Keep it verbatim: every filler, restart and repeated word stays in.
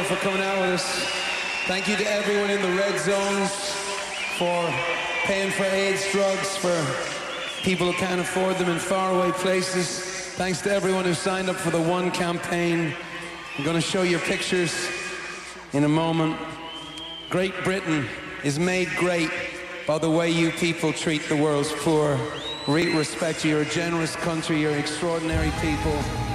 for coming out with us. Thank you to everyone in the red zones for paying for AIDS drugs for people who can't afford them in faraway places. Thanks to everyone who signed up for the One campaign. I'm going to show you pictures in a moment. Great Britain is made great by the way you people treat the world's poor. Re- respect you. You're a generous country. You're extraordinary people.